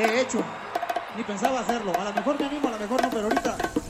he hecho. Ni pensaba hacerlo. A lo mejor me animo, a lo mejor no, pero ahorita